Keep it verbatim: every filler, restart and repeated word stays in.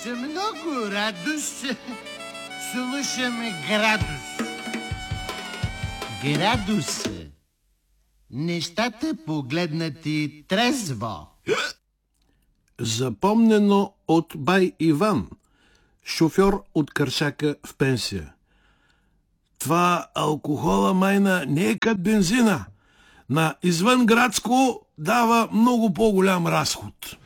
Много радост. Слушаме градус. Градус. Нещата погледнати трезво. Запомнено от бай Иван, шофьор от Кършака в пенсия. Това алкохола, майна, не е като бензина. На извънградско дава много по-голям разход.